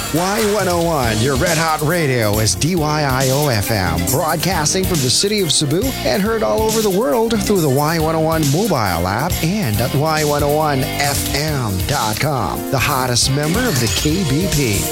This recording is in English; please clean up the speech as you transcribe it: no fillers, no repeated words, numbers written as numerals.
Y101, your red hot radio, is DYIO FM, broadcasting from the city of Cebu and heard all over the world through the Y101 mobile app and at Y101FM.com, the hottest member of the KBP.